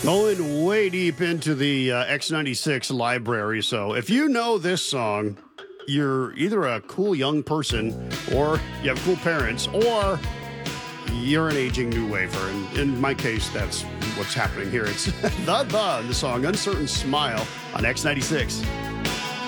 Going way deep into the X96 library. So if you know this song, you're either a cool young person or you have cool parents or you're an aging new wafer. And in my case, that's what's happening here. It's the song Uncertain Smile on X96.